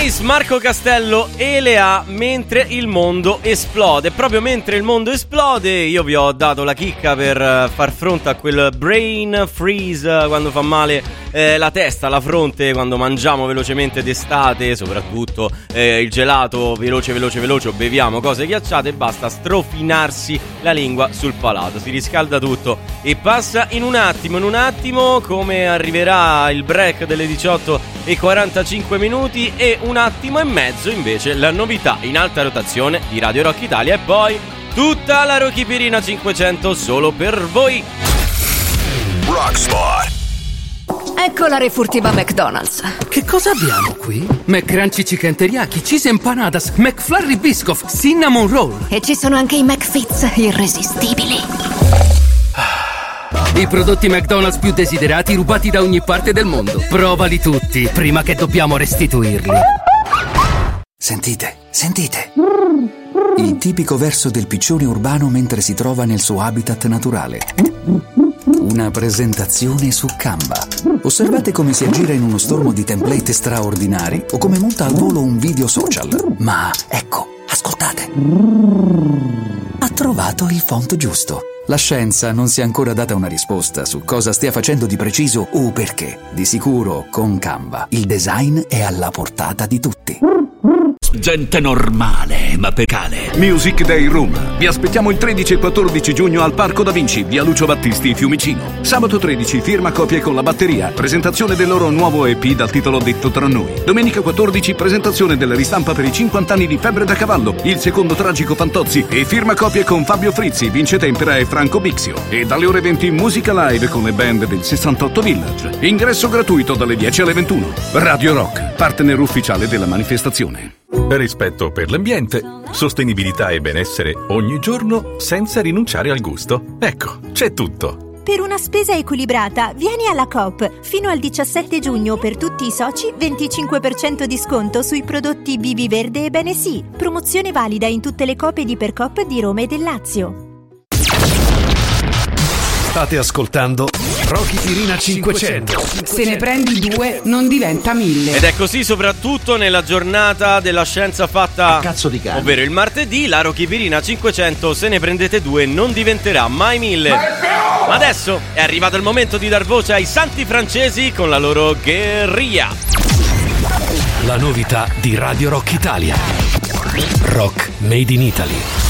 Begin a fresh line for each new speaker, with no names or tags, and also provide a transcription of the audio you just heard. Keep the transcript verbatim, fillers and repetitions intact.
Chris, Marco Castello e Lea, mentre il mondo esplode. Proprio mentre il mondo esplode, io vi ho dato la chicca per far fronte a quel brain freeze quando fa male eh, la testa, la fronte, quando mangiamo velocemente d'estate, soprattutto eh, il gelato veloce veloce veloce, o beviamo cose ghiacciate e basta strofinarsi la lingua sul palato, si riscalda tutto e passa in un attimo. In un attimo, come arriverà il break delle diciotto e quarantacinque minuti, e un attimo e mezzo invece la novità in alta rotazione di Radio Rock Italia, e poi tutta la Rockipirina cinquecento solo per voi.
Rockspot.
Ecco la refurtiva McDonald's.
Che cosa abbiamo qui? McCrunchy Chicken Teriyaki, Cheese Empanadas, McFlurry Biscoff, Cinnamon Roll.
E ci sono anche i McFits irresistibili.
I prodotti McDonald's più desiderati rubati da ogni parte del mondo. Provali tutti prima che dobbiamo restituirli.
Sentite, sentite. Il tipico verso del piccione urbano mentre si trova nel suo habitat naturale. Una presentazione su Canva. Osservate come si aggira in uno stormo di template straordinari o come monta al volo un video social. Ma ecco, ascoltate. Ha trovato il font giusto. La scienza non si è ancora data una risposta su cosa stia facendo di preciso o perché. Di sicuro, con Canva, il design è alla portata di tutti.
Gente normale, ma pecale. Music Day Room. Vi aspettiamo il tredici e quattordici giugno al Parco Da Vinci, via Lucio Battisti, Fiumicino. Sabato tredici, firma copie con la batteria. Presentazione del loro nuovo E P dal titolo Detto tra noi. Domenica quattordici, presentazione della ristampa per i cinquanta anni di Febbre da Cavallo, il secondo tragico Fantozzi, e firma copie con Fabio Frizzi, Vince Tempera e Franco Bixio. E dalle ore venti musica live con le band del sessantotto Village. Ingresso gratuito dalle dieci alle ventuno. Radio Rock, partner ufficiale della manifestazione.
Rispetto per l'ambiente, sostenibilità e benessere ogni giorno senza rinunciare al gusto. Ecco, c'è tutto.
Per una spesa equilibrata, vieni alla Coop. Fino al diciassette giugno per tutti i soci, venticinque per cento di sconto sui prodotti Bibi Verde e Bene Sì. Promozione valida in tutte le Coop ed Ipercoop di Roma e del Lazio.
State ascoltando Rockipirina cinquecento.
Se ne prendi due non diventa mille.
Ed è così soprattutto nella giornata della scienza fatta,
cazzo di cane,
ovvero il martedì. La Rockipirina cinquecento, se ne prendete due, non diventerà mai mille. Ma adesso è arrivato il momento di dar voce ai santi francesi con la loro Guerrilla.
La novità di Radio Rock Italia. Rock Made in Italy.